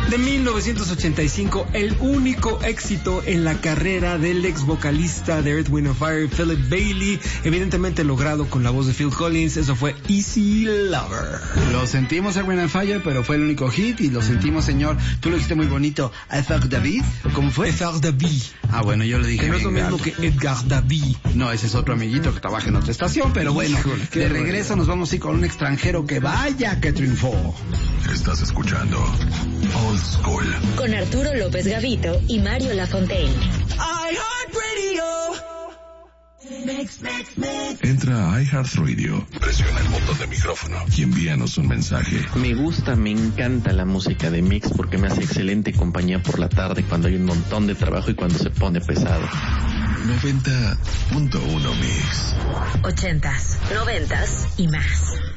de 1985, el único éxito en la carrera del ex vocalista de Earth, Wind & Fire, Philip Bailey, evidentemente logrado con la voz de Phil Collins. Eso fue Easy Lover. Lo sentimos, Earth, Wind & Fire, pero fue el único hit, y lo sentimos, señor. Tú lo dijiste muy bonito, Edgar David, ¿cómo fue? Edgar David. Ah, bueno, yo lo dije. Que no es lo mismo que Edgar David. No, ese es otro amiguito que trabaja en otra estación, pero bueno, de regreso nos vamos a ir con un extranjero que vaya que triunfó. Estás escuchando Old School con Arturo López Gavito y Mario Lafontaine. Entra a iHeartRadio, presiona el botón de micrófono y envíanos un mensaje. Me encanta la música de Mix porque me hace excelente compañía por la tarde cuando hay un montón de trabajo y cuando se pone pesado. 90.1 Mix. 80s, 90s y más.